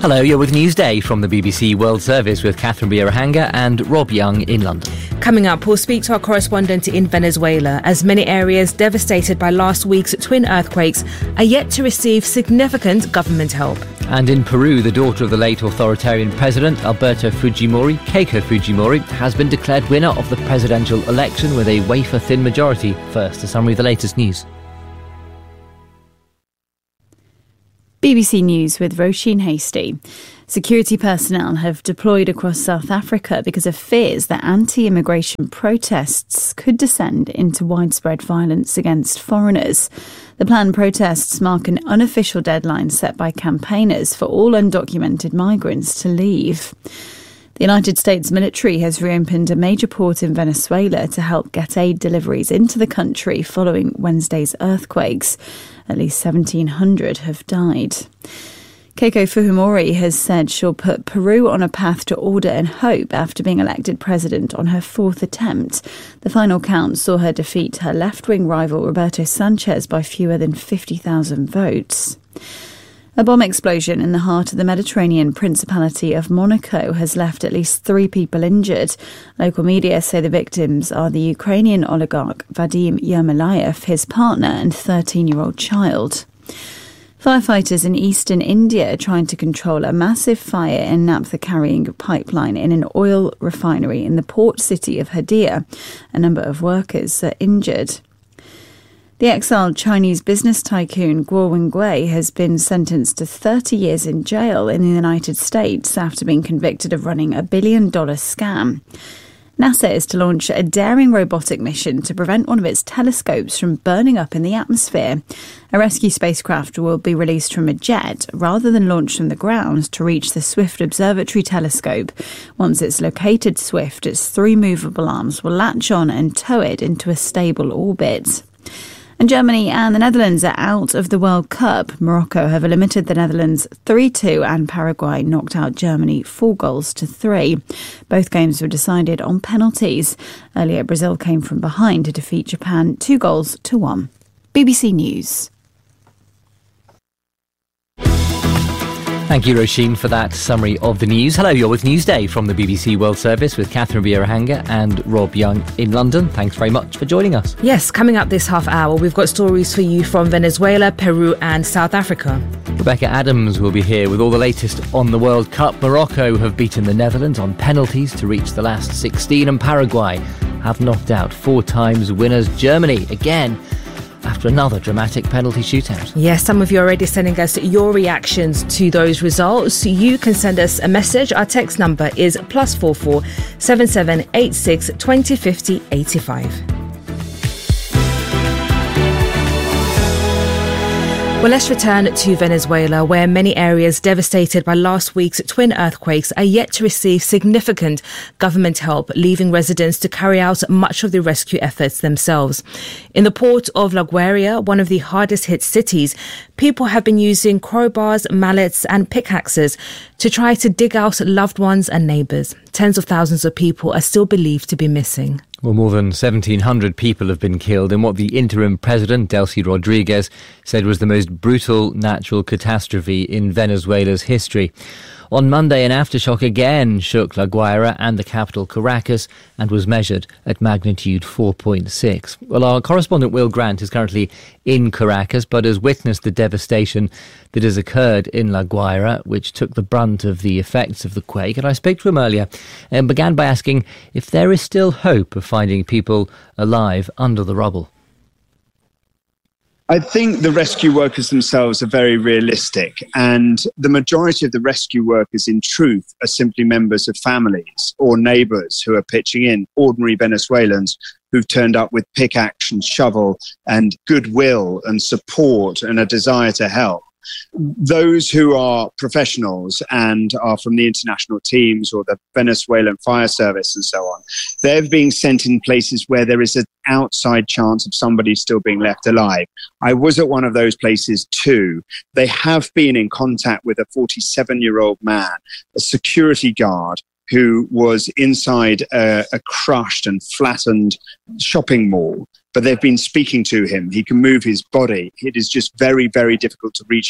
Hello, you're with Newsday from the BBC World Service with Catherine Birahanga and Rob Young in London. Coming up, we'll speak to our correspondent in Venezuela as many areas devastated by last week's twin earthquakes are yet to receive significant government help. And in Peru, the daughter of the late authoritarian president Alberto Fujimori, Keiko Fujimori, has been declared winner of the presidential election with a wafer-thin majority. First, a summary of the latest news. BBC News with Roisin Hastie. Security personnel have deployed across South Africa because of fears that anti-immigration protests could descend into widespread violence against foreigners. The planned protests mark an unofficial deadline set by campaigners for all undocumented migrants to leave. The United States military has reopened a major port in Venezuela to help get aid deliveries into the country following Wednesday's earthquakes. At least 1,700 have died. Keiko Fujimori has said she'll put Peru on a path to order and hope after being elected president on her fourth attempt. The final count saw her defeat her left-wing rival Roberto Sanchez by fewer than 50,000 votes. A bomb explosion in the heart of the Mediterranean Principality of Monaco has left at least 3 people injured. Local media say the victims are the Ukrainian oligarch Vadim Yermolayev, his partner and 13-year-old child. Firefighters in eastern India are trying to control a massive fire in naphtha carrying pipeline in an oil refinery in the port city of Hadiyah. A number of workers are injured. The exiled Chinese business tycoon Guo Wengui has been sentenced to 30 years in jail in the United States after being convicted of running a $1 billion scam. NASA is to launch a daring robotic mission to prevent one of its telescopes from burning up in the atmosphere. A rescue spacecraft will be released from a jet rather than launched from the ground to reach the Swift Observatory telescope. Once it's located Swift, its 3 movable arms will latch on and tow it into a stable orbit. And Germany and the Netherlands are out of the World Cup. Morocco have limited the Netherlands 3-2 and Paraguay knocked out Germany 4-3. Both games were decided on penalties. Earlier, Brazil came from behind to defeat Japan 2-1. BBC News. Thank you, Roisin, for that summary of the news. Hello, you're with Newsday from the BBC World Service with Catherine Birahanga and Rob Young in London. Thanks very much for joining us. Yes, coming up this half hour, we've got stories for you from Venezuela, Peru and South Africa. Rebecca Adams will be here with all the latest on the World Cup. Morocco have beaten the Netherlands on penalties to reach the last 16, and Paraguay have knocked out 4 times winners Germany again after another dramatic penalty shootout. Yes, some of you are already sending us your reactions to those results. You can send us a message. Our text number is +44 7786 2050 85. Well, let's return to Venezuela, where many areas devastated by last week's twin earthquakes are yet to receive significant government help, leaving residents to carry out much of the rescue efforts themselves. In the port of La Guaira, one of the hardest hit cities, people have been using crowbars, mallets and pickaxes to try to dig out loved ones and neighbours. Tens of thousands of people are still believed to be missing. Well, more than 1,700 people have been killed in what the interim president, Delcy Rodriguez, said was the most brutal natural catastrophe in Venezuela's history. On Monday, an aftershock again shook La Guaira and the capital Caracas and was measured at magnitude 4.6. Well, our correspondent Will Grant is currently in Caracas but has witnessed the devastation that has occurred in La Guaira, which took the brunt of the effects of the quake. And I spoke to him earlier and began by asking if there is still hope of finding people alive under the rubble. I think the rescue workers themselves are very realistic, and the majority of the rescue workers in truth are simply members of families or neighbours who are pitching in, ordinary Venezuelans who've turned up with pickaxe and shovel and goodwill and support and a desire to help. Those who are professionals and are from the international teams or the Venezuelan fire service and so on, they're being sent in places where there is an outside chance of somebody still being left alive. I was at one of those places too. They have been in contact with a 47-year-old man, a security guard, who was inside a crushed and flattened shopping mall. But they've been speaking to him. He can move his body. It is just very, very difficult to reach him.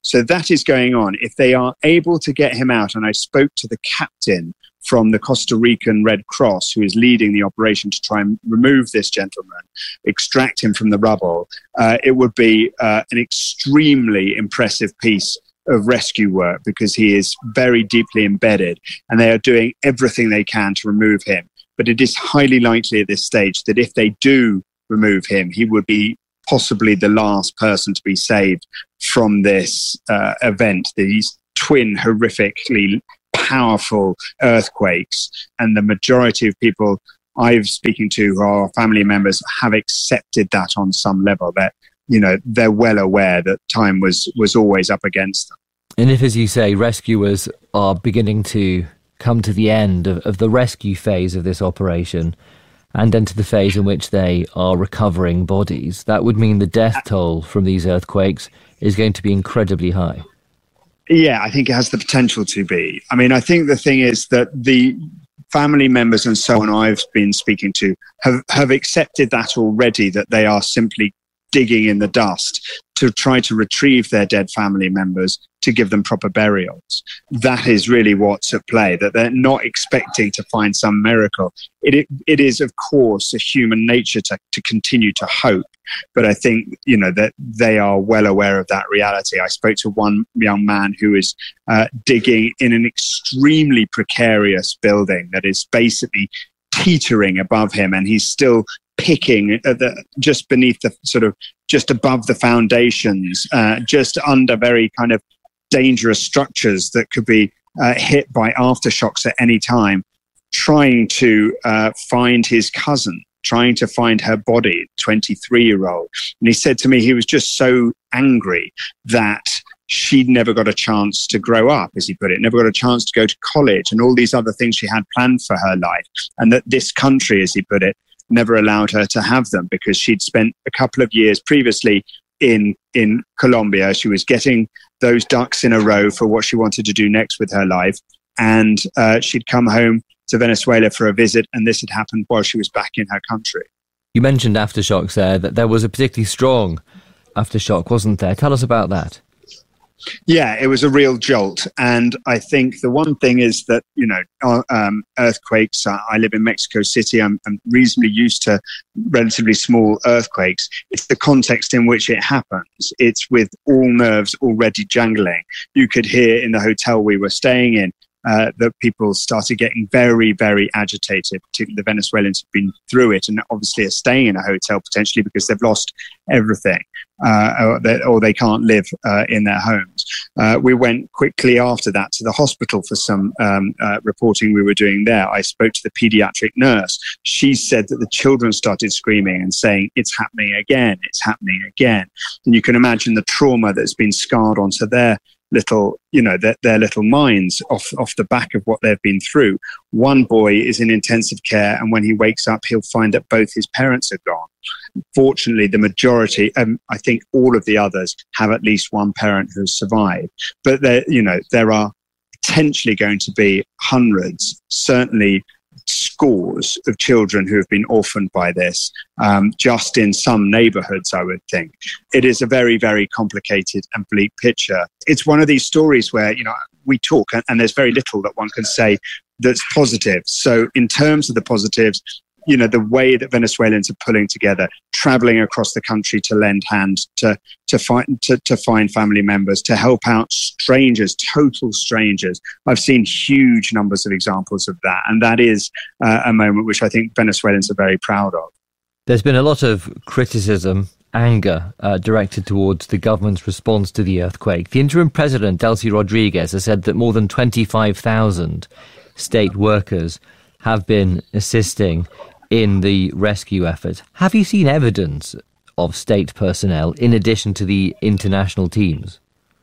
So that is going on. If they are able to get him out, and I spoke to the captain from the Costa Rican Red Cross, who is leading the operation to try and remove this gentleman, extract him from the rubble, it would be an extremely impressive piece of rescue work, because he is very deeply embedded and they are doing everything they can to remove him. But it is highly likely at this stage that if they do remove him, he would be possibly the last person to be saved from this event, these twin horrifically powerful earthquakes. And the majority of people I'm speaking to who are family members have accepted that on some level, that, you know, they're well aware that time was always up against them. And if, as you say, rescuers are beginning to come to the end of the rescue phase of this operation and enter the phase in which they are recovering bodies, that would mean the death toll from these earthquakes is going to be incredibly high. Yeah, I think it has the potential to be. I mean, I think the thing is that the family members and so on I've been speaking to have accepted that already, that they are simply digging in the dust to try to retrieve their dead family members to give them proper burials. That is really what's at play, that they're not expecting to find some miracle. It is, of course, a human nature to continue to hope. But I think, you know, that they are well aware of that reality. I spoke to one young man who is digging in an extremely precarious building that is basically teetering above him, and he's still picking just beneath the sort of just above the foundations, just under very kind of dangerous structures that could be hit by aftershocks at any time, trying to find his cousin, trying to find her body, 23-year-old. And he said to me he was just so angry that she'd never got a chance to grow up, as he put it, never got a chance to go to college and all these other things she had planned for her life. And that this country, as he put it, never allowed her to have them, because she'd spent a couple of years previously in Colombia. She was getting those ducks in a row for what she wanted to do next with her life. And she'd come home to Venezuela for a visit, and this had happened while she was back in her country. You mentioned aftershocks there, that there was a particularly strong aftershock, wasn't there? Tell us about that. Yeah, it was a real jolt. And I think the one thing is that, you know, earthquakes, I live in Mexico City. I'm reasonably used to relatively small earthquakes. It's the context in which it happens. It's with all nerves already jangling. You could hear in the hotel we were staying in that people started getting very, very agitated. Particularly the Venezuelans have been through it and obviously are staying in a hotel potentially because they've lost everything, or they can't live in their homes. We went quickly after that to the hospital for some reporting we were doing there. I spoke to the pediatric nurse. She said that the children started screaming and saying, "It's happening again, it's happening again." And you can imagine the trauma that's been scarred onto their little, you know, their little minds off the back of what they've been through. One boy is in intensive care, and when he wakes up, he'll find that both his parents are gone. Fortunately, the majority, I think all of the others, have at least one parent who's survived. But there are potentially going to be hundreds, certainly scores of children who have been orphaned by this, just in some neighborhoods, I would think. It is a very, very complicated and bleak picture. It's one of these stories where, you know, we talk and there's very little that one can say that's positive. So in terms of the positives, you know, the way that Venezuelans are pulling together, traveling across the country to lend hands, to find family members, to help out strangers, total strangers. I've seen huge numbers of examples of that. And that is a moment which I think Venezuelans are very proud of. There's been a lot of criticism, anger directed towards the government's response to the earthquake. The interim president, Delcy Rodriguez, has said that more than 25,000 state workers have been assisting in the rescue effort. Have you seen evidence of state personnel in addition to the international teams?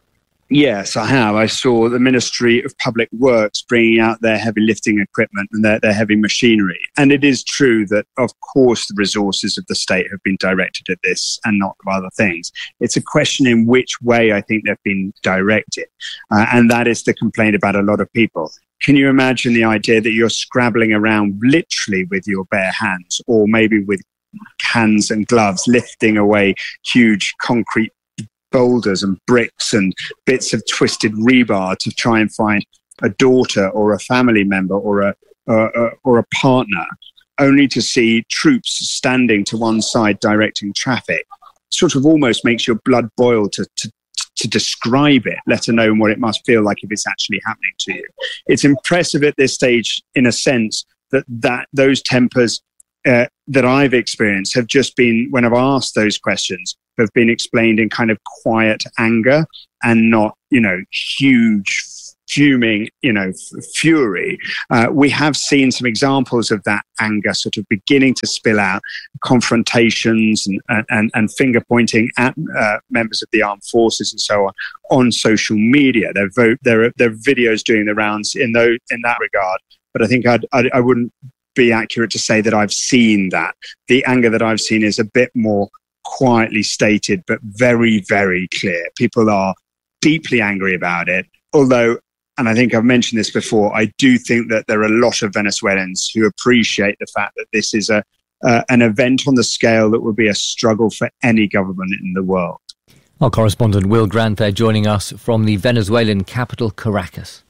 Yes, I have. I saw the Ministry of Public Works bringing out their heavy lifting equipment and their heavy machinery. And it is true that, of course, the resources of the state have been directed at this and not other things. It's a question in which way I think they've been directed. And that is the complaint about a lot of people. Can you imagine the idea that you're scrabbling around literally with your bare hands, or maybe with hands and gloves, lifting away huge concrete boulders and bricks and bits of twisted rebar to try and find a daughter or a family member or a partner, only to see troops standing to one side directing traffic. Sort of almost makes your blood boil to describe it, let alone what it must feel like if it's actually happening to you. It's impressive at this stage, in a sense, that those tempers that I've experienced have just been, when I've asked those questions, have been explained in kind of quiet anger and not, huge fuming, fury. We have seen some examples of that anger sort of beginning to spill out, confrontations and finger pointing at members of the armed forces and so on social media. There are videos doing the rounds in that regard. But I think I wouldn't be accurate to say that I've seen that. The anger that I've seen is a bit more quietly stated, but very, very clear. People are deeply angry about it. Although, and I think I've mentioned this before, I do think that there are a lot of Venezuelans who appreciate the fact that this is an event on the scale that would be a struggle for any government in the world. Our correspondent Will Grant there joining us from the Venezuelan capital, Caracas.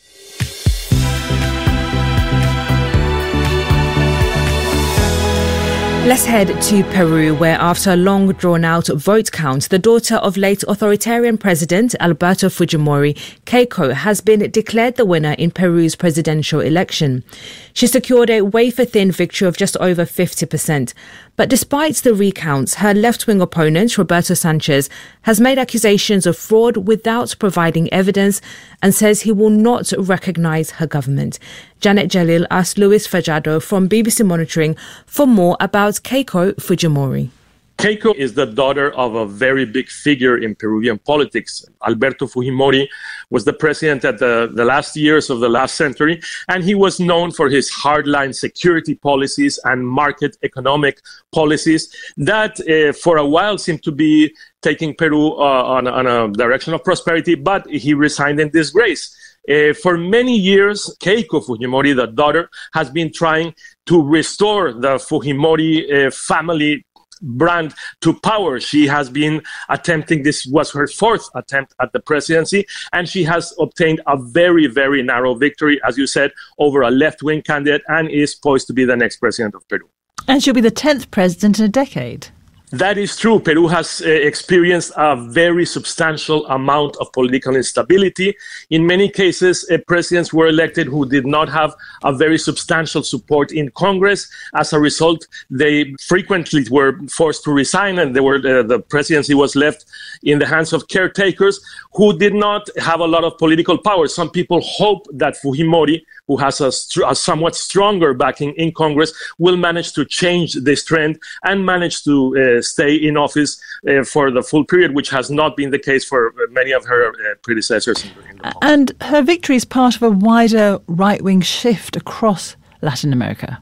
Let's head to Peru, where after a long drawn-out vote count, the daughter of late authoritarian president Alberto Fujimori, Keiko, has been declared the winner in Peru's presidential election. She secured a wafer-thin victory of just over 50%. But despite the recounts, her left-wing opponent, Roberto Sanchez, has made accusations of fraud without providing evidence and says he will not recognise her government. Janet Jalil asked Luis Fajado from BBC Monitoring for more about Keiko Fujimori. Keiko is the daughter of a very big figure in Peruvian politics. Alberto Fujimori was the president at the last years of the last century, and he was known for his hardline security policies and market economic policies that for a while seemed to be taking Peru on a direction of prosperity, but he resigned in disgrace. For many years, Keiko Fujimori, the daughter, has been trying to restore the Fujimori family brand to power. She has been attempting, this was her fourth attempt at the presidency, and she has obtained a very, very narrow victory, as you said, over a left-wing candidate, and is poised to be the next president of Peru. And she'll be the 10th president in a decade. That is true. Peru has experienced a very substantial amount of political instability. In many cases, presidents were elected who did not have a very substantial support in Congress. As a result, they frequently were forced to resign, and the presidency was left in the hands of caretakers who did not have a lot of political power. Some people hope that Fujimori, who has a somewhat stronger backing in Congress, will manage to change this trend and manage to stay in office for the full period, which has not been the case for many of her predecessors. And her victory is part of a wider right-wing shift across Latin America.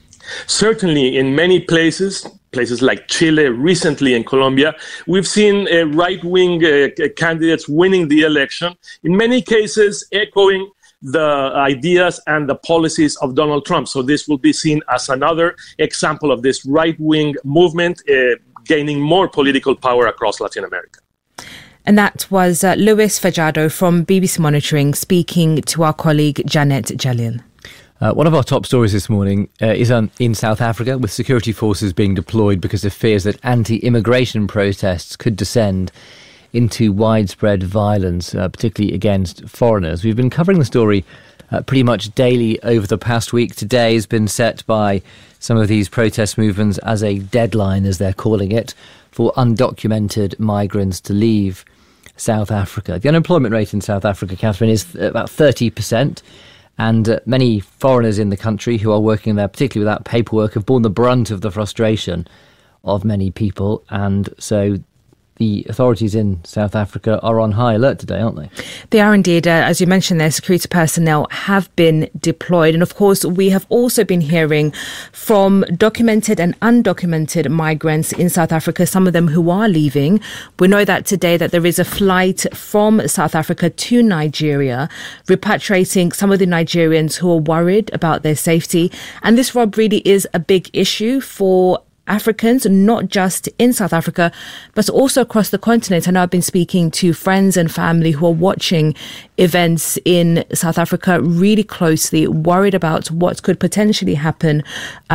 Certainly, in many places like Chile, recently in Colombia, we've seen right-wing candidates winning the election, in many cases echoing the ideas and the policies of Donald Trump. So this will be seen as another example of this right-wing movement gaining more political power across Latin America. And that was Luis Fajado from BBC Monitoring speaking to our colleague Janet Jalil. One of our top stories this morning is in South Africa, with security forces being deployed because of fears that anti-immigration protests could descend into widespread violence, particularly against foreigners. We've been covering the story pretty much daily over the past week. Today has been set by some of these protest movements as a deadline, as they're calling it, for undocumented migrants to leave South Africa. The unemployment rate in South Africa, Catherine, is about 30%. And many foreigners in the country who are working there, particularly without paperwork, have borne the brunt of the frustration of many people. And so the authorities in South Africa are on high alert today, aren't they? They are indeed. As you mentioned, their security personnel have been deployed. And of course, we have also been hearing from documented and undocumented migrants in South Africa, some of them who are leaving. We know that today that there is a flight from South Africa to Nigeria, repatriating some of the Nigerians who are worried about their safety. And this, Rob, really is a big issue for Africans, not just in South Africa, but also across the continent. I know I've been speaking to friends and family who are watching events in South Africa really closely, worried about what could potentially happen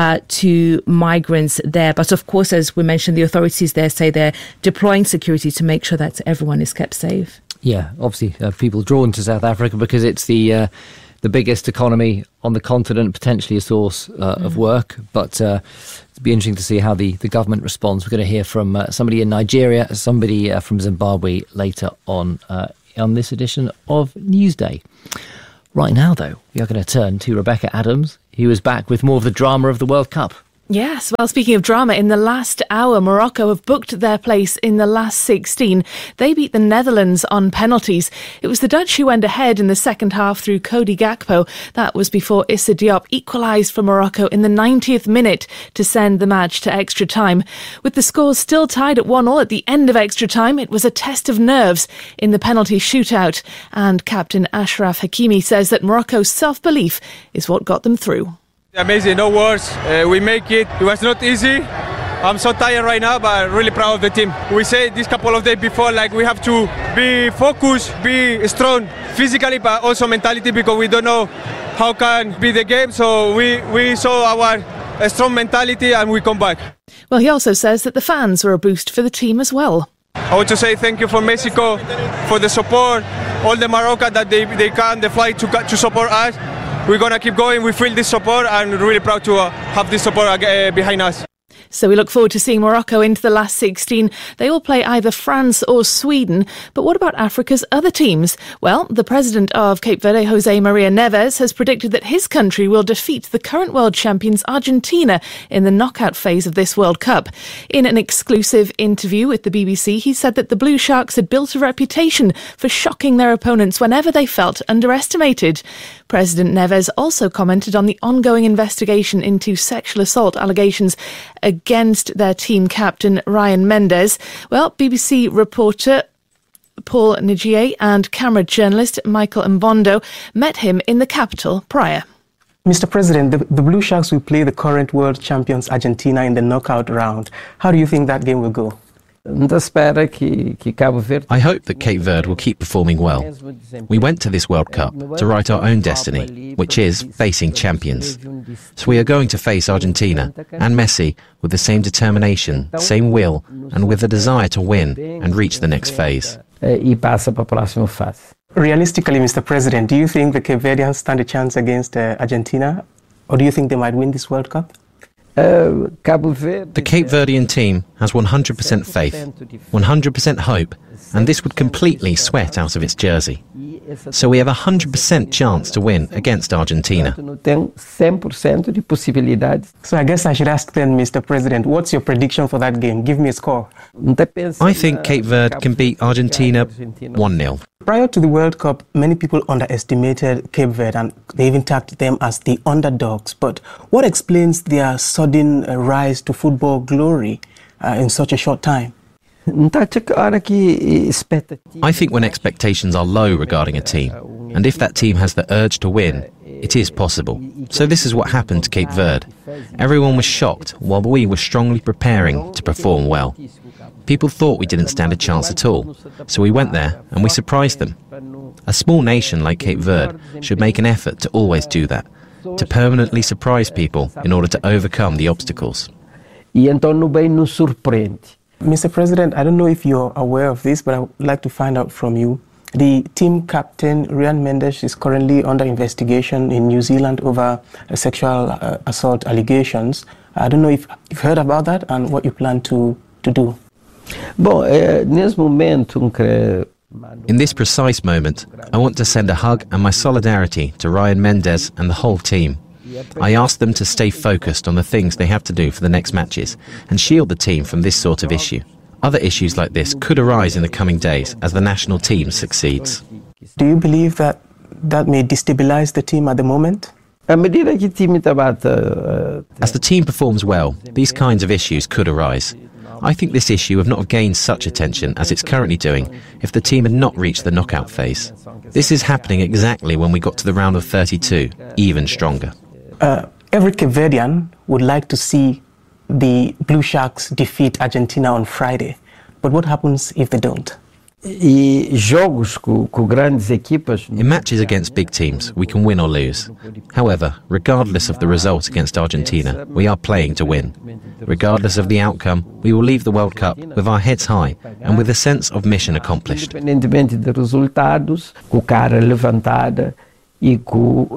to migrants there. But of course, as we mentioned, the authorities there say they're deploying security to make sure that everyone is kept safe. Yeah, obviously people drawn to South Africa because it's the biggest economy on the continent, potentially a source of work. But it'll be interesting to see how the government responds. We're going to hear from somebody in Nigeria, somebody from Zimbabwe later on this edition of Newsday. Right now, though, we are going to turn to Rebecca Adams, who is back with more of the drama of the World Cup. Yes, well, speaking of drama, in the last hour, Morocco have booked their place in the last 16. They beat the Netherlands on penalties. It was the Dutch who went ahead in the second half through Cody Gakpo. That was before Issa Diop equalised for Morocco in the 90th minute to send the match to extra time. With the scores still tied at 1-1 at the end of extra time, it was a test of nerves in the penalty shootout. And captain Ashraf Hakimi says that Morocco's self-belief is what got them through. Amazing, no words. We make it. It was not easy. I'm so tired right now, but really proud of the team. We said this couple of days before, like we have to be focused, be strong physically, but also mentality, because we don't know how can be the game. So we saw our strong mentality and we come back. Well, he also says that the fans were a boost for the team as well. I want to say thank you for Mexico, for the support, all the Moroccan that they fly to support us. We're going to keep going. We feel this support and really proud to have this support behind us. So we look forward to seeing Morocco into the last 16. They will play either France or Sweden. But what about Africa's other teams? Well, the president of Cape Verde, Jose Maria Neves, has predicted that his country will defeat the current world champions Argentina in the knockout phase of this World Cup. In an exclusive interview with the BBC, he said that the Blue Sharks had built a reputation for shocking their opponents whenever they felt underestimated. President Neves also commented on the ongoing investigation into sexual assault allegations against their team captain, Ryan Mendes. Well, BBC reporter Paul Njiye and camera journalist Michael Mbondo met him in the capital prior. Mr. President, the Blue Sharks will play the current world champions Argentina in the knockout round. How do you think that game will go? I hope that Cape Verde will keep performing well. We went to this World Cup to write our own destiny, which is facing champions. So we are going to face Argentina and Messi with the same determination, same will, and with the desire to win and reach the next phase. Realistically, Mr. President, do you think the Cape Verdeans stand a chance against Argentina? Or do you think they might win this World Cup? The Cape Verdean team has 100% faith, 100% hope, and this would completely sweat out of its jersey. So we have a 100% chance to win against Argentina. So I guess I should ask then, Mr. President, what's your prediction for that game? Give me a score. I think Cape Verde can beat Argentina 1-0. Prior to the World Cup, many people underestimated Cape Verde and they even tagged them as the underdogs. But what explains their sudden rise to football glory in such a short time? I think when expectations are low regarding a team, and if that team has the urge to win, it is possible. So this is what happened to Cape Verde. Everyone was shocked while we were strongly preparing to perform well. People thought we didn't stand a chance at all, so we went there and we surprised them. A small nation like Cape Verde should make an effort to always do that, to permanently surprise people in order to overcome the obstacles. Mr. President, I don't know if you're aware of this, but I would like to find out from you. The team captain, Ryan Mendes, is currently under investigation in New Zealand over sexual assault allegations. I don't know if you've heard about that and what you plan to do. In this precise moment, I want to send a hug and my solidarity to Ryan Mendes and the whole team. I ask them to stay focused on the things they have to do for the next matches and shield the team from this sort of issue. Other issues like this could arise in the coming days as the national team succeeds. Do you believe that may destabilize the team at the moment? As the team performs well, these kinds of issues could arise. I think this issue would not have gained such attention as it's currently doing if the team had not reached the knockout phase. This is happening exactly when we got to the round of 32, even stronger. Every Cape Verdean would like to see the Blue Sharks defeat Argentina on Friday. But what happens if they don't? In matches against big teams, we can win or lose. However, regardless of the result against Argentina, we are playing to win. Regardless of the outcome, we will leave the World Cup with our heads high and with a sense of mission accomplished. Independentemente dos resultados, com a cara levantada e com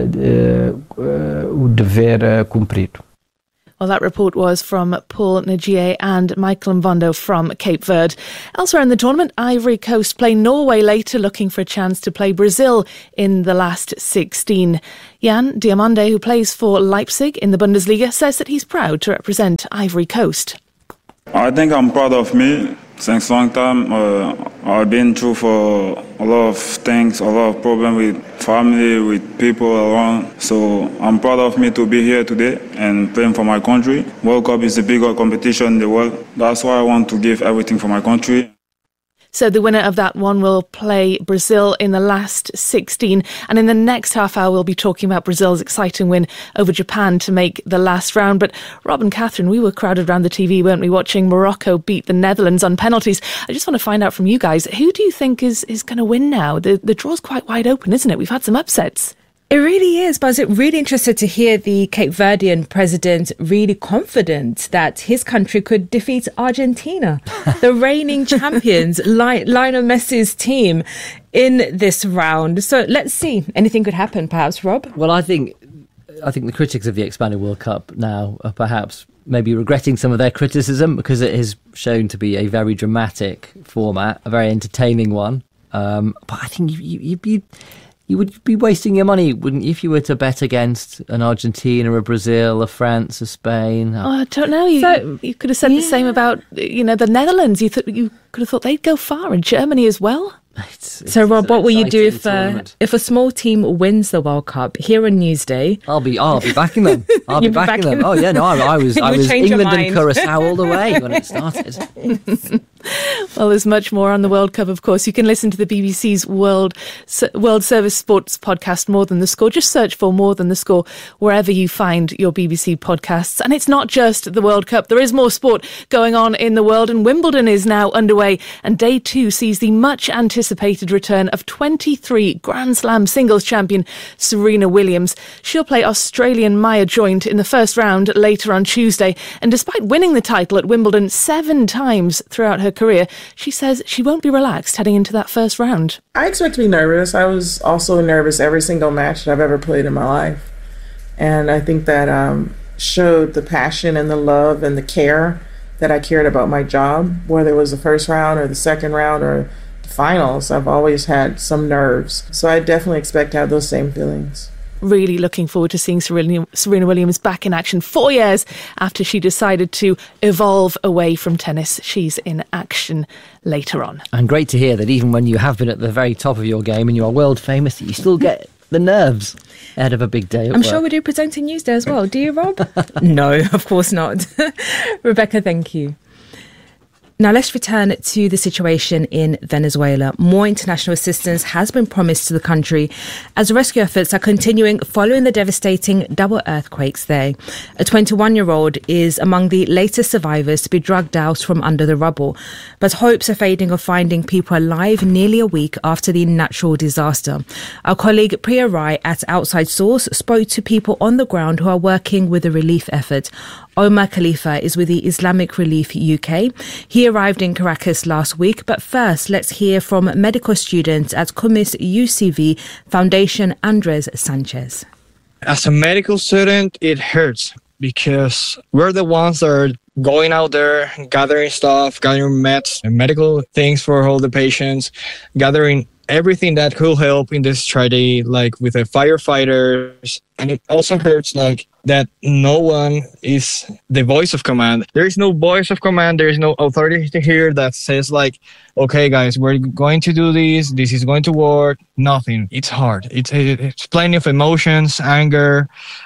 o dever cumprido. Well, that report was from Paul Nagier and Michael Mvondo from Cape Verde. Elsewhere in the tournament, Ivory Coast play Norway later, looking for a chance to play Brazil in the last 16. Jan Diomande, who plays for Leipzig in the Bundesliga, says that he's proud to represent Ivory Coast. I think I'm proud of me. Since long time, I've been through for a lot of things, a lot of problems with family, with people around. So I'm proud of me to be here today and playing for my country. World Cup is the biggest competition in the world. That's why I want to give everything for my country. So the winner of that one will play Brazil in the last 16. And in the next half hour, we'll be talking about Brazil's exciting win over Japan to make the last round. But Rob and Catherine, we were crowded around the TV, weren't we, watching Morocco beat the Netherlands on penalties. I just want to find out from you guys, who do you think is going to win now? The draw's quite wide open, isn't it? We've had some upsets. It really is, but I was really interested to hear the Cape Verdean president really confident that his country could defeat Argentina, the reigning champions, Lionel Messi's team, in this round. So let's see. Anything could happen, perhaps, Rob? Well, I think the critics of the expanded World Cup now are perhaps maybe regretting some of their criticism, because it has shown to be a very dramatic format, a very entertaining one. But I think you would be wasting your money, wouldn't you, if you were to bet against an Argentina, a Brazil, a France, a Spain? I don't know. You could have said the same about, the Netherlands. You could have thought they'd go far, and Germany as well. So, Rob, what will you do if a small team wins the World Cup here on Newsday? I'll be backing them. I'll be backing them. Oh yeah, no, I was England and Curacao all the way when it started. Well, there's much more on the World Cup, of course. You can listen to the BBC's World Service Sports podcast, More Than the Score. Just search for More Than the Score wherever you find your BBC podcasts. And it's not just the World Cup. There is more sport going on in the world, and Wimbledon is now underway. And day 2 sees the much anticipated return of 23 Grand Slam singles champion Serena Williams. She'll play Australian Maya Joint in the first round later on Tuesday. And despite winning the title at Wimbledon 7 times throughout her career, she says she won't be relaxed heading into that first round. I expect to be nervous. I was also nervous every single match that I've ever played in my life. And I think that showed the passion and the love and the care that I cared about my job, whether it was the first round or the second round or the finals. I've always had some nerves. So I definitely expect to have those same feelings. Really looking forward to seeing Serena Williams back in action 4 years after she decided to evolve away from tennis. She's in action later on. And great to hear that even when you have been at the very top of your game and you are world famous, that you still get the nerves ahead of a big day at I'm work. sure we do presenting Newsday as well. Do you, Rob? No, of course not. Rebecca, thank you. Now let's return to the situation in Venezuela. More international assistance has been promised to the country as rescue efforts are continuing following the devastating double earthquakes there. A 21-year-old is among the latest survivors to be dragged out from under the rubble, but hopes are fading of finding people alive nearly a week after the natural disaster. Our colleague Priya Rai at Outside Source spoke to people on the ground who are working with the relief effort. Omar Khalifa is with the Islamic Relief UK. He arrived in Caracas last week, but first let's hear from medical student at Cummins UCV Foundation, Andres Sanchez. As a medical student, it hurts because we're the ones that are going out there, gathering stuff, gathering meds and medical things for all the patients, gathering everything that could help in this tragedy, like with the firefighters. And it also hurts that no one is the voice of command. There is no voice of command. There is no authority here that says okay, guys, we're going to do this. This is going to work. Nothing. It's hard. It's plenty of emotions, anger,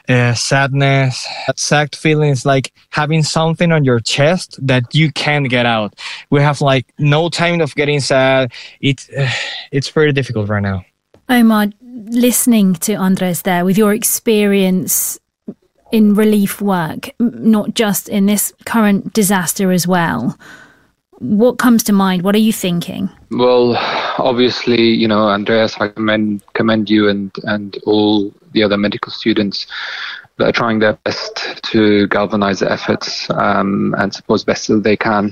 sadness. That sad feeling is like having something on your chest that you can't get out. We have no time of getting sad. It's pretty difficult right now. Omar, listening to Andres there, with your experience in relief work, not just in this current disaster as well. What comes to mind? What are you thinking? Well, obviously, Andreas, I commend you and all the other medical students that are trying their best to galvanize the efforts and support as best as they can.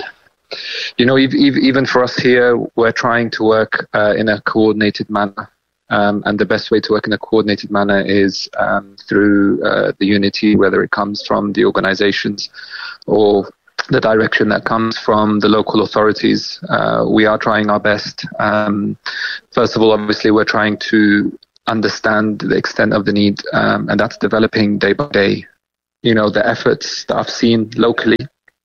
Even for us here, we're trying to work in a coordinated manner. And the best way to work in a coordinated manner is through the unity, whether it comes from the organizations or the direction that comes from the local authorities. We are trying our best. First of all, obviously, we're trying to understand the extent of the need, and that's developing day by day. The efforts that I've seen locally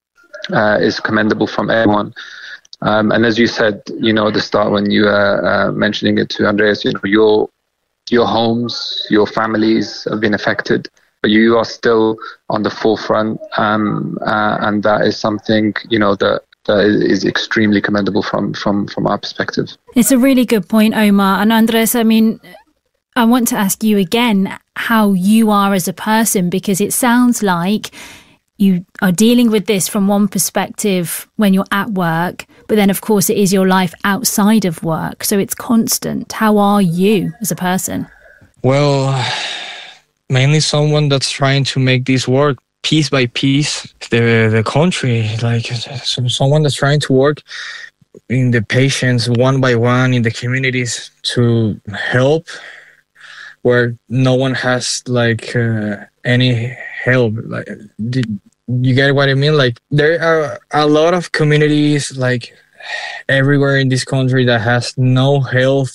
is commendable from everyone. And as you said, at the start when you were mentioning it to Andreas, your homes, your families have been affected, but you are still on the forefront, and that is something, that is extremely commendable from our perspective. It's a really good point, Omar. And Andres, I want to ask you again how you are as a person, because it sounds like you are dealing with this from one perspective when you're at work, but then, of course, it is your life outside of work. So it's constant. How are you as a person? Well, mainly someone that's trying to make this work piece by piece, the country, like someone that's trying to work in the patients one by one in the communities to help where no one has any help. Like, you get what I mean? Like, there are a lot of communities everywhere in this country that has no health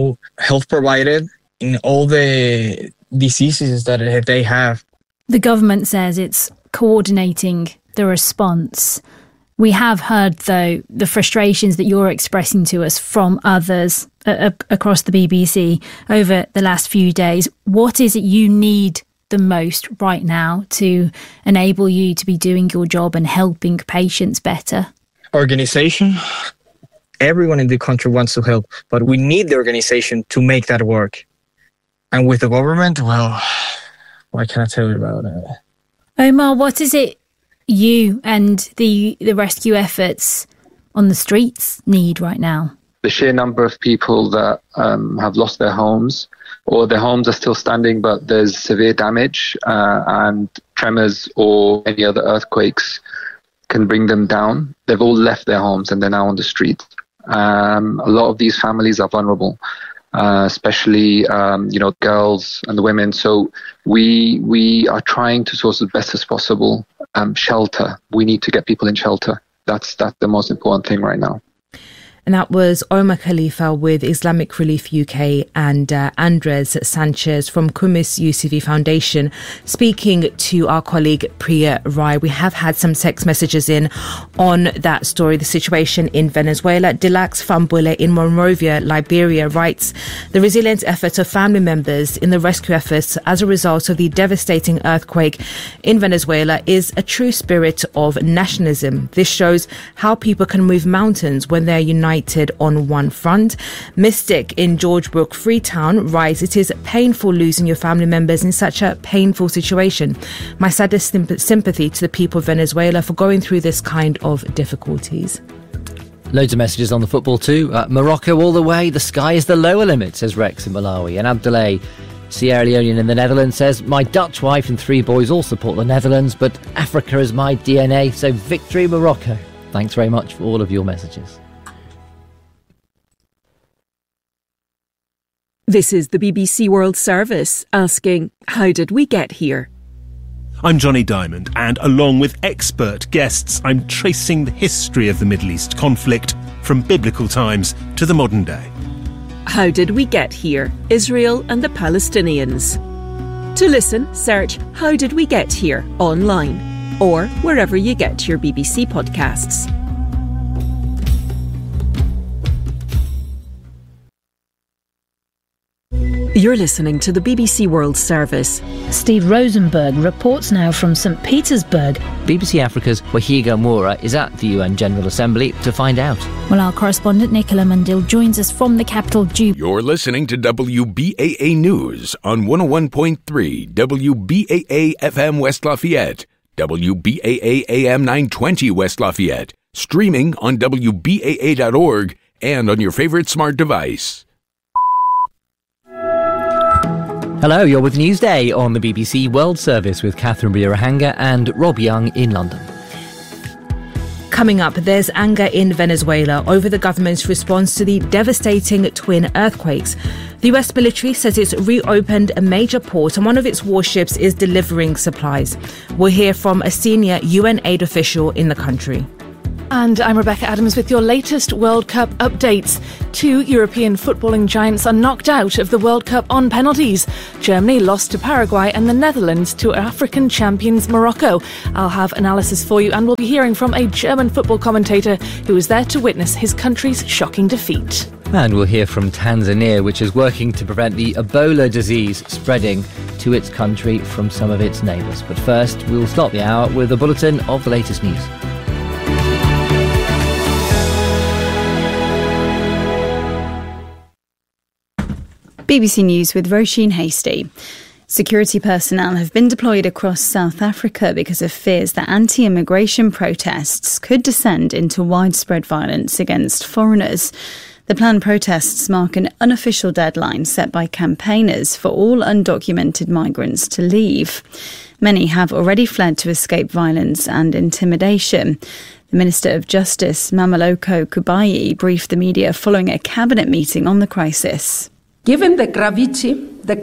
provided in all the diseases that they have. The government says it's coordinating the response. We have heard, though, the frustrations that you're expressing to us from others across the BBC over the last few days. What is it you need the most right now to enable you to be doing your job and helping patients better? Organization. Everyone in the country wants to help, but we need the organization to make that work. And with the government, well, what can I tell you about it? Omar, what is it you and the rescue efforts on the streets need right now? The sheer number of people that have lost their homes, or their homes are still standing but there's severe damage, and tremors or any other earthquakes can bring them down. They've all left their homes and they're now on the street. A lot of these families are vulnerable, especially girls and the women. So we are trying to source as best as possible shelter. We need to get people in shelter. That's the most important thing right now. And that was Omar Khalifa with Islamic Relief UK and Andres Sanchez from Kumis UCV Foundation speaking to our colleague Priya Rai. We have had some text messages in on that story, the situation in Venezuela. Dilax Fambule in Monrovia, Liberia writes, the resilient efforts of family members in the rescue efforts as a result of the devastating earthquake in Venezuela is a true spirit of nationalism. This shows how people can move mountains when they're united on one front. Mystic in George Brook, Freetown writes, it is painful losing your family members in such a painful situation. My saddest sympathy to the people of Venezuela for going through this kind of difficulties. Loads of messages on the football too. Morocco all the way. The sky is the lower limit, says Rex in Malawi. And Abdoulaye, Sierra Leonean in the Netherlands, says, my Dutch wife and 3 boys all support the Netherlands, but Africa is my DNA, so victory Morocco. Thanks very much for all of your messages. This is the BBC World Service asking, how did we get here? I'm Johnny Diamond, and along with expert guests, I'm tracing the history of the Middle East conflict from biblical times to the modern day. How did we get here? Israel and the Palestinians. To listen, search How Did We Get Here online or wherever you get your BBC podcasts. You're listening to the BBC World Service. Steve Rosenberg reports now from St. Petersburg. BBC Africa's Wahiga Moura is at the UN General Assembly to find out. Well, our correspondent Nicola Mundil joins us from the capital, Juba. You're listening to WBAA News on 101.3 WBAA FM West Lafayette, WBAA AM 920 West Lafayette, streaming on WBAA.org and on your favorite smart device. Hello, you're with Newsday on the BBC World Service with Catherine Birahanga and Rob Young in London. Coming up, there's anger in Venezuela over the government's response to the devastating twin earthquakes. The US military says it's reopened a major port and one of its warships is delivering supplies. We'll hear from a senior UN aid official in the country. And I'm Rebecca Adams with your latest World Cup updates. 2 European footballing giants are knocked out of the World Cup on penalties. Germany lost to Paraguay and the Netherlands to African champions Morocco. I'll have analysis for you, and we'll be hearing from a German football commentator who was there to witness his country's shocking defeat. And we'll hear from Tanzania, which is working to prevent the Ebola disease spreading to its country from some of its neighbours. But first, we'll start the hour with a bulletin of the latest news. BBC News with Roisin Hastie. Security personnel have been deployed across South Africa because of fears that anti-immigration protests could descend into widespread violence against foreigners. The planned protests mark an unofficial deadline set by campaigners for all undocumented migrants to leave. Many have already fled to escape violence and intimidation. The Minister of Justice, Mameloko Kubayi, briefed the media following a cabinet meeting on the crisis. Given the gravity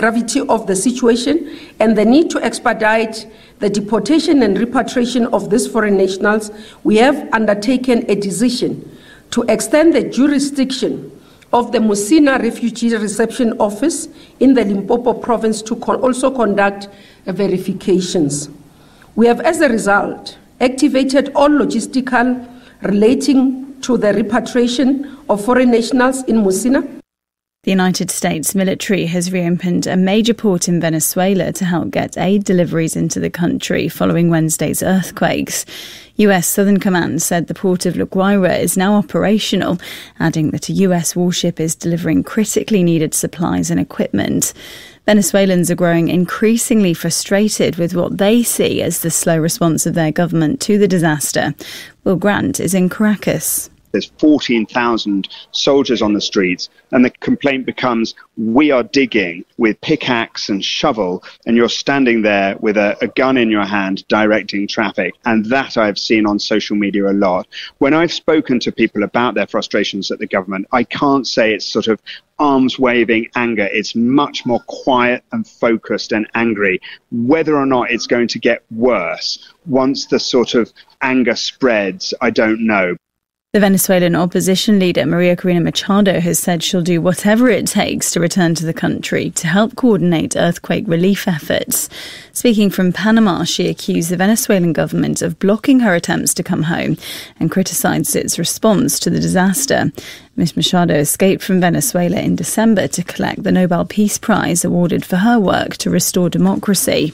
of the situation and the need to expedite the deportation and repatriation of these foreign nationals, we have undertaken a decision to extend the jurisdiction of the Musina Refugee Reception Office in the Limpopo province to also conduct verifications. We have, as a result, activated all logistical relating to the repatriation of foreign nationals in Musina. The United States military has reopened a major port in Venezuela to help get aid deliveries into the country following Wednesday's earthquakes. US Southern Command said the port of La Guaira is now operational, adding that a US warship is delivering critically needed supplies and equipment. Venezuelans are growing increasingly frustrated with what they see as the slow response of their government to the disaster. Will Grant is in Caracas. There's 14,000 soldiers on the streets, and the complaint becomes, we are digging with pickaxe and shovel, and you're standing there with a gun in your hand directing traffic. And that I've seen on social media a lot. When I've spoken to people about their frustrations at the government, I can't say it's sort of arms-waving anger. It's much more quiet and focused and angry. Whether or not it's going to get worse once the sort of anger spreads, I don't know. The Venezuelan opposition leader, Maria Corina Machado, has said she'll do whatever it takes to return to the country to help coordinate earthquake relief efforts. Speaking from Panama, she accused the Venezuelan government of blocking her attempts to come home and criticised its response to the disaster. Ms. Machado escaped from Venezuela in December to collect the Nobel Peace Prize awarded for her work to restore democracy.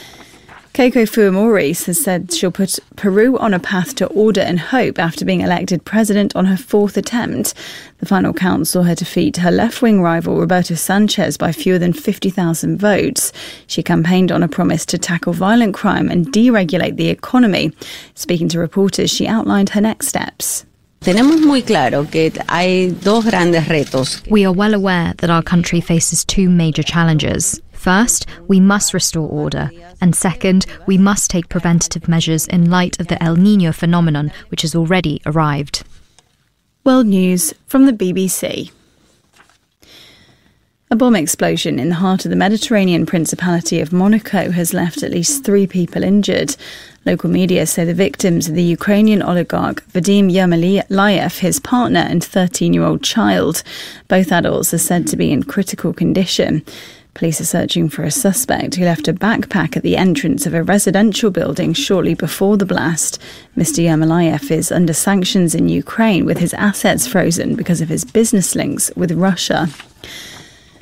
Keiko Fujimori has said she'll put Peru on a path to order and hope after being elected president on her 4th attempt. The final count saw her defeat her left-wing rival Roberto Sanchez by fewer than 50,000 votes. She campaigned on a promise to tackle violent crime and deregulate the economy. Speaking to reporters, she outlined her next steps. We are well aware that our country faces 2 major challenges. First, we must restore order, and second, we must take preventative measures in light of the El Niño phenomenon, which has already arrived. World News from the BBC. A bomb explosion in the heart of the Mediterranean Principality of Monaco has left at least 3 people injured. Local media say the victims are the Ukrainian oligarch Vadim Yermolayev, his partner and 13-year-old child. Both adults are said to be in critical condition. Police are searching for a suspect who left a backpack at the entrance of a residential building shortly before the blast. Mr. Yermolayev is under sanctions in Ukraine with his assets frozen because of his business links with Russia.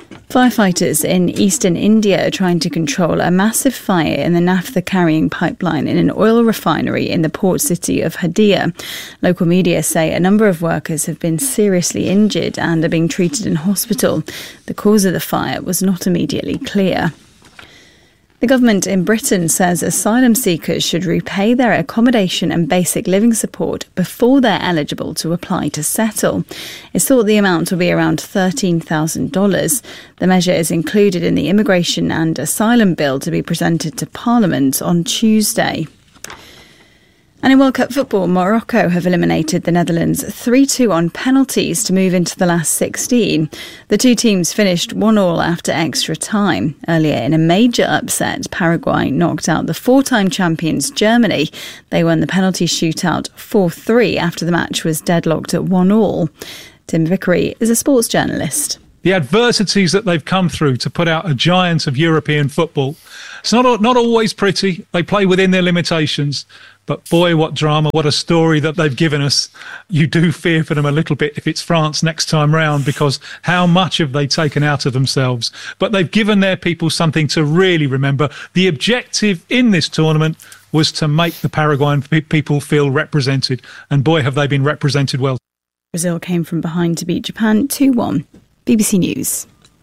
Firefighters in eastern India are trying to control a massive fire in the naphtha carrying pipeline in an oil refinery in the port city of Haldia. Local media say a number of workers have been seriously injured and are being treated in hospital. The cause of the fire was not immediately clear. The government in Britain says asylum seekers should repay their accommodation and basic living support before they're eligible to apply to settle. It's thought the amount will be around $13,000. The measure is included in the Immigration and Asylum Bill to be presented to Parliament on Tuesday. And in World Cup football, Morocco have eliminated the Netherlands 3-2 on penalties to move into the last 16. The two teams finished 1-1 after extra time. Earlier in a major upset, Paraguay knocked out the four-time champions Germany. They won the penalty shootout 4-3 after the match was deadlocked at 1-1. Tim Vickery is a sports journalist. The adversities that they've come through to put out a giant of European football. It's not always pretty. They play within their limitations. But boy, what drama, what a story that they've given us. You do fear for them a little bit if it's France next time round, because how much have they taken out of themselves? But they've given their people something to really remember. The objective in this tournament was to make the Paraguayan people feel represented. And boy, have they been represented well. Brazil came from behind to beat Japan 2-1. BBC News.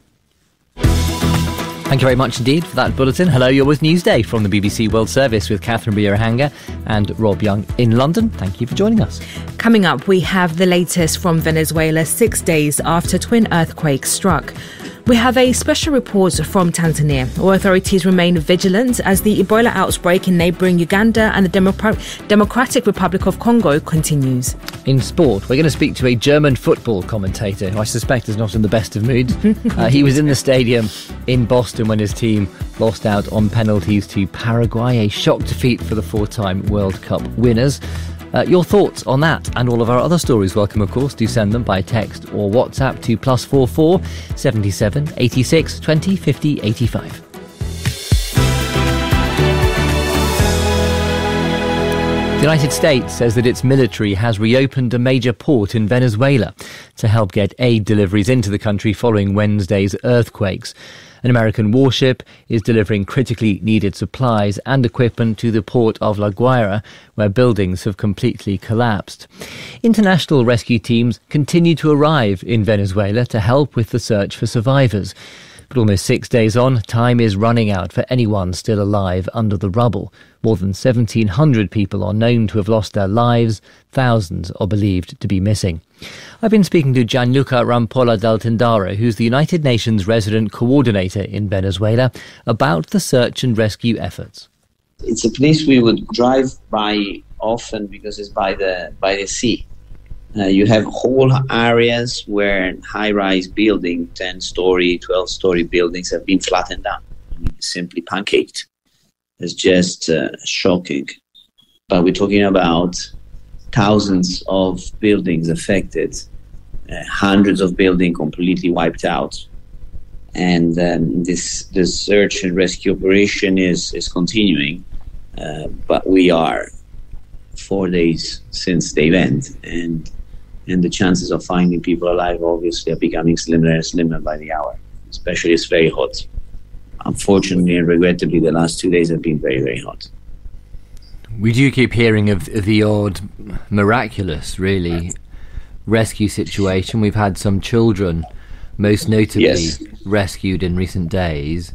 Thank you very much indeed for that bulletin. Hello, you're with Newsday from the BBC World Service with Catherine Bierhanger and Rob Young in London. Thank you for joining us. Coming up, we have the latest from Venezuela 6 days after twin earthquakes struck. We have a special report from Tanzania. Authorities remain vigilant as the Ebola outbreak in neighbouring Uganda and the Democratic Republic of Congo continues. In sport, we're going to speak to a German football commentator who I suspect is not in the best of moods. He was in the stadium in Boston when his team lost out on penalties to Paraguay, a shock defeat for the four-time World Cup winners. Your thoughts on that and all of our other stories, welcome of course. Do send them by text or WhatsApp to +44 77 86 20 50 85. The United States says that its military has reopened a major port in Venezuela to help get aid deliveries into the country following Wednesday's earthquakes. An American warship is delivering critically needed supplies and equipment to the port of La Guaira, where buildings have completely collapsed. International rescue teams continue to arrive in Venezuela to help with the search for survivors. But almost 6 days on, time is running out for anyone still alive under the rubble. More than 1,700 people are known to have lost their lives. Thousands are believed to be missing. I've been speaking to Gianluca Rampolla del Tindaro, who's the United Nations resident coordinator in Venezuela, about the search and rescue efforts. It's a place we would drive by often because it's by the sea. You have whole areas where high-rise buildings, 10-story, 12-story buildings have been flattened down, simply pancaked. It's just shocking. But we're talking about thousands of buildings affected, hundreds of buildings completely wiped out. And this search and rescue operation is continuing. But we are 4 days since the event, and the chances of finding people alive obviously are becoming slimmer and slimmer by the hour, especially it's very hot. Unfortunately and regrettably, the last 2 days have been very, very hot. We do keep hearing of the odd miraculous, really, rescue situation. We've had some children, most notably rescued in recent days.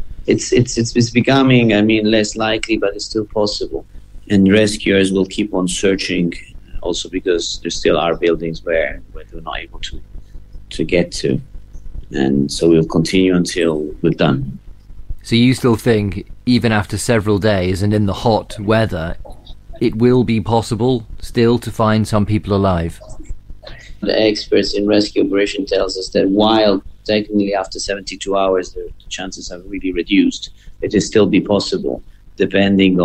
It's becoming, less likely, but it's still possible. And rescuers will keep on searching, also because there still are buildings where they're not able to get to. And so we'll continue until we're done. So you still think, even after several days and in the hot weather, it will be possible still to find some people alive? The experts in rescue operation tells us that while technically after 72 hours the chances have really reduced, it will still be possible, depending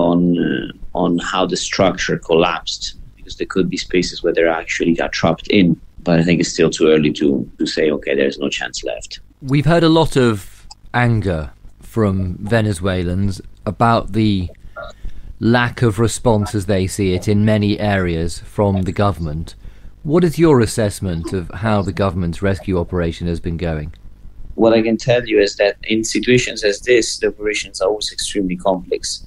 on how the structure collapsed, because there could be spaces where they actually got trapped in. But I think it's still too early to say, okay, there's no chance left. We've heard a lot of anger from Venezuelans about the lack of response, as they see it, in many areas from the government. What is your assessment of how the government's rescue operation has been going? what I can tell you is that in situations as this, the operations are always extremely complex.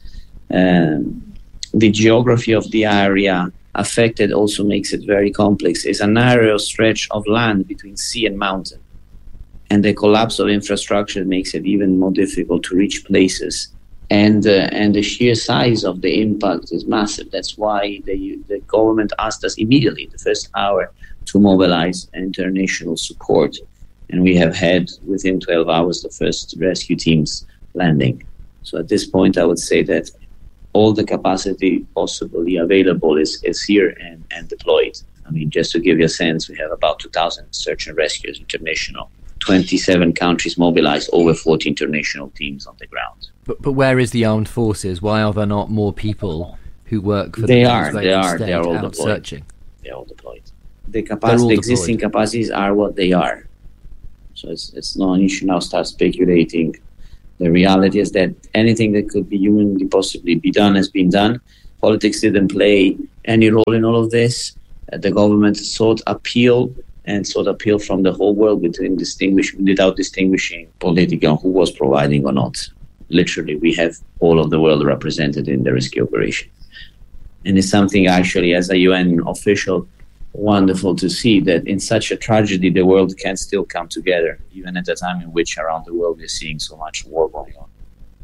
The geography of the area affected also makes it very complex. It's a narrow stretch of land between sea and mountain. And the collapse of infrastructure makes it even more difficult to reach places. And the sheer size of the impact is massive. That's why the government asked us immediately, the first hour, to mobilize international support. And we have had, within 12 hours, the first rescue teams landing. So at this point, I would say that all the capacity possibly available is here and deployed. I mean, just to give you a sense, we have about 2,000 search and rescues international, 27 countries mobilized, over 40 international teams on the ground. But where is the armed forces? Why are there not more people who work for They the are all out deployed. searching? They're all deployed. The existing capacities are what they are. So it's not an issue now start speculating. The reality is that anything that could be humanly possibly be done has been done. Politics didn't play any role in all of this. The government sought appeal from the whole world without distinguishing political who was providing or not. Literally, we have all of the world represented in the rescue operation. And it's something actually, as a UN official, wonderful to see that in such a tragedy, the world can still come together, even at a time in which around the world we're seeing so much war going on.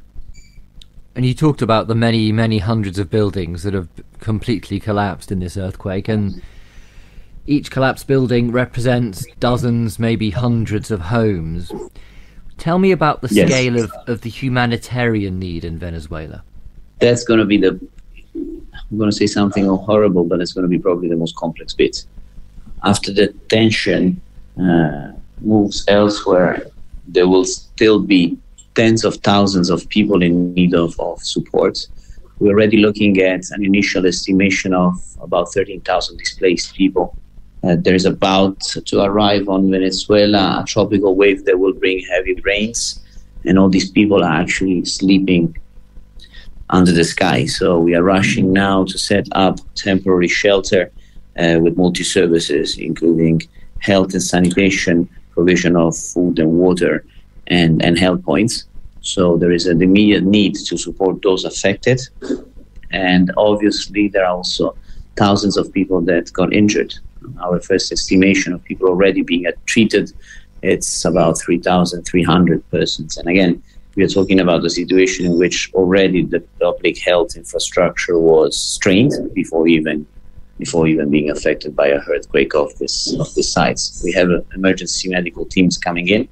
And you talked about the many, many hundreds of buildings that have completely collapsed in this earthquake, and each collapsed building represents dozens, maybe hundreds of homes. Tell me about the scale of the humanitarian need in Venezuela. That's going to be I'm going to say something horrible, but it's going to be probably the most complex bit. After the tension moves elsewhere, there will still be tens of thousands of people in need of support. We're already looking at an initial estimation of about 13,000 displaced people. There is about to arrive on Venezuela a tropical wave that will bring heavy rains, and all these people are actually sleeping under the sky. So we are rushing now to set up temporary shelter with multi-services, including health and sanitation, provision of food and water, and health points. So there is an immediate need to support those affected. And obviously there are also thousands of people that got injured. Our first estimation of people already being treated, it's about 3,300 persons. And again, we are talking about a situation in which already the public health infrastructure was strained before even being affected by a earthquake of this size. We have emergency medical teams coming in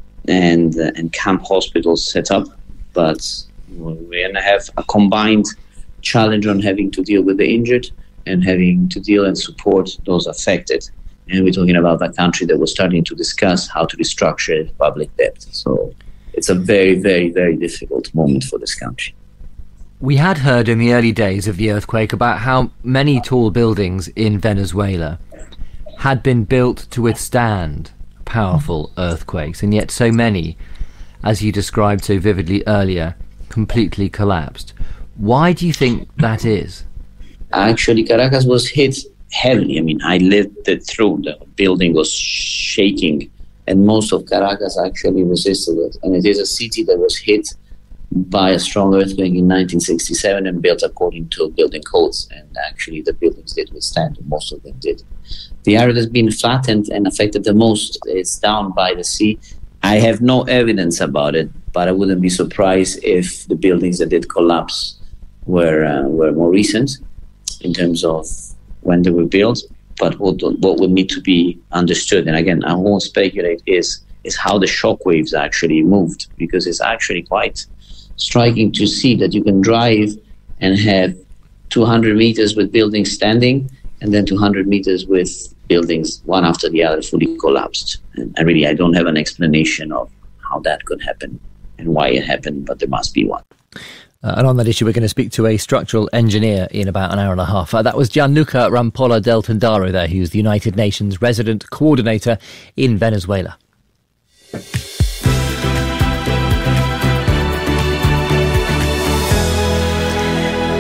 and camp hospitals set up, but we're going to have a combined challenge on having to deal with the injured and having to deal and support those affected. And we're talking about a country that was starting to discuss how to restructure public debt. So it's a very, very, very difficult moment for this country. We had heard in the early days of the earthquake about how many tall buildings in Venezuela had been built to withstand powerful earthquakes, and yet so many, as you described so vividly earlier, completely collapsed. Why do you think that is? Actually, Caracas was hit heavily. I mean, I lived it through. The building was shaking, and most of Caracas actually resisted it. And it is a city that was hit by a strong earthquake in 1967 and built according to building codes. And actually, the buildings did withstand. Most of them did. The area that's been flattened and affected the most is down by the sea. I have no evidence about it, but I wouldn't be surprised if the buildings that did collapse were more recent in terms of when they were built. But what would need to be understood, and again, I won't speculate, is how the shock waves actually moved, because it's actually quite striking to see that you can drive and have 200 meters with buildings standing, and then 200 meters with buildings, one after the other, fully collapsed. And really, I don't have an explanation of how that could happen and why it happened, but there must be one. And on that issue, we're going to speak to a structural engineer in about an hour and a half. That was Gianluca Rampolla del Tondaro there, who's the United Nations resident coordinator in Venezuela.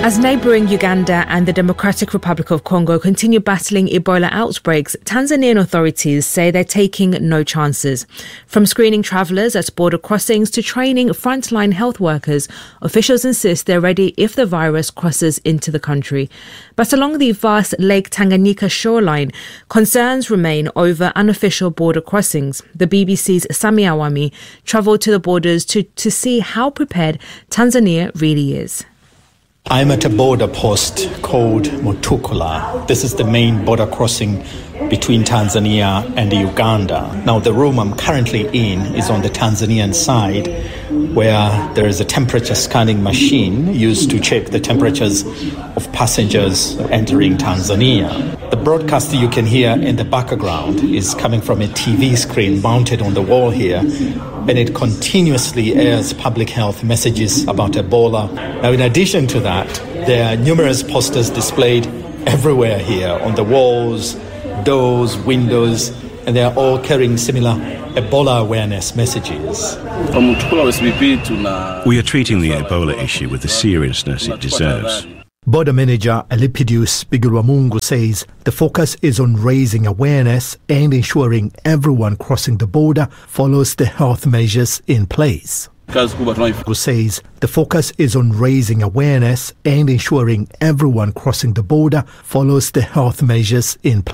As neighbouring Uganda and the Democratic Republic of Congo continue battling Ebola outbreaks, Tanzanian authorities say they're taking no chances. From screening travellers at border crossings to training frontline health workers, officials insist they're ready if the virus crosses into the country. But along the vast Lake Tanganyika shoreline, concerns remain over unofficial border crossings. The BBC's Sami Awami travelled to the borders to see how prepared Tanzania really is. I'm at a border post called Mutukula. This is the main border crossing between Tanzania and Uganda. Now, the room I'm currently in is on the Tanzanian side, where there is a temperature scanning machine used to check the temperatures of passengers entering Tanzania. The broadcast you can hear in the background is coming from a TV screen mounted on the wall here, and it continuously airs public health messages about Ebola. Now, in addition to that, there are numerous posters displayed everywhere here on the walls, doors, windows, and they are all carrying similar Ebola awareness messages. We are treating the Ebola issue with the seriousness it deserves. Border manager Elipidius Bigirwamungu says the focus is on raising awareness and ensuring everyone crossing the border follows the health measures in place. Who says the focus is on raising awareness and ensuring everyone crossing the border follows the health measures in place.